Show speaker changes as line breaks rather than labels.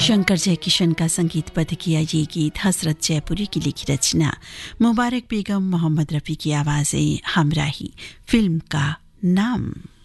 शंकर जयकिशन का संगीतबद्ध किया ये गीत हसरत जयपुरी की लिखी रचना, मुबारक बेगम, मोहम्मद रफ़ी की आवाज़ें, हमराही फिल्म का नाम।